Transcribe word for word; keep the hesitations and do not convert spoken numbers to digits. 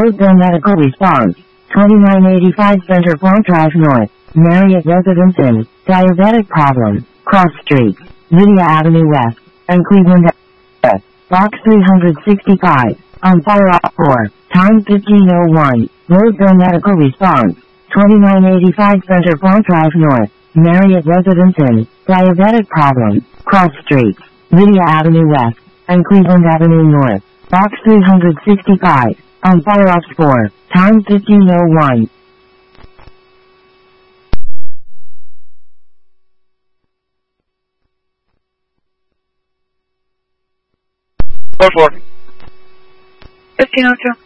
Roseville Medical Response, twenty-nine eighty-five Center Point Drive North, Marriott Residence Inn, Diabetic Problem, Cross Street, Lydia Avenue West, and Cleveland Avenue. Box three sixty-five, on fire at four, time fifteen oh one, Roseville Medical Response, twenty-nine eighty-five Center Point Drive North, Marriott Residence Inn, Diabetic Problem, Cross Street, Lydia Avenue West, and Cleveland Avenue North. Box three sixty-five, on fire at four, time fifteen oh one. Four four. fifteen oh two.